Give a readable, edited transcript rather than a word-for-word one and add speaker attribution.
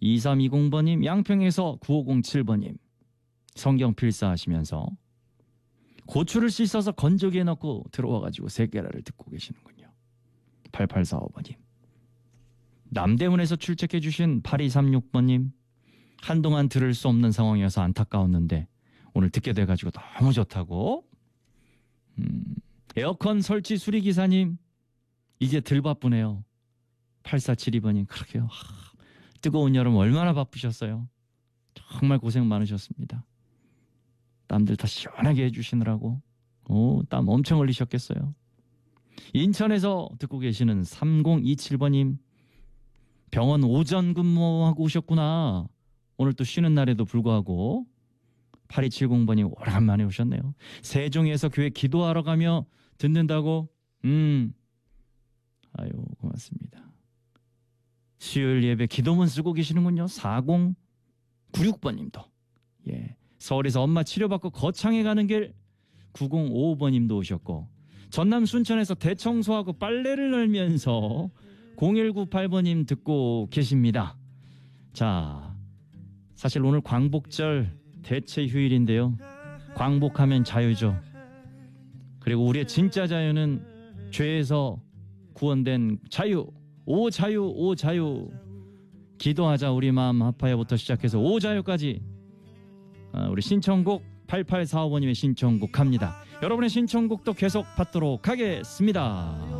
Speaker 1: 2320번님, 양평에서 9507번님, 성경 필사하시면서 고추를 씻어서 건조기에 넣고 들어와가지고 세계라를 듣고 계시는군요. 8845번님, 남대문에서 출첵해 주신 8236번님, 한동안 들을 수 없는 상황이어서 안타까웠는데 오늘 듣게 돼가지고 너무 좋다고. 에어컨 설치 수리기사님, 이제 덜 바쁘네요. 8472번님, 그러게요. 뜨거운 여름 얼마나 바쁘셨어요. 정말 고생 많으셨습니다. 땀들 다 시원하게 해주시느라고 땀 엄청 흘리셨겠어요. 인천에서 듣고 계시는 3027번님, 병원 오전 근무하고 오셨구나. 오늘 또 쉬는 날에도 불구하고. 8270번님, 오랜만에 오셨네요. 세종에서 교회 기도하러 가며 듣는다고. 아유, 고맙습니다. 수요일 예배 기도문 쓰고 계시는군요. 4096번님도. 예, 서울에서 엄마 치료받고 거창에 가는 길. 9055번님도 오셨고, 전남 순천에서 대청소하고 빨래를 널면서 0198번님 듣고 계십니다. 자, 사실 오늘 광복절 대체 휴일인데요. 광복하면 자유죠. 그리고 우리의 진짜 자유는 죄에서 구원된 자유. 오 자유, 오 자유. 기도하자 우리 마음 아파요부터 시작해서 오 자유까지. 우리 신청곡 8845번님의 신청곡 합니다. 여러분의 신청곡도 계속 받도록 하겠습니다.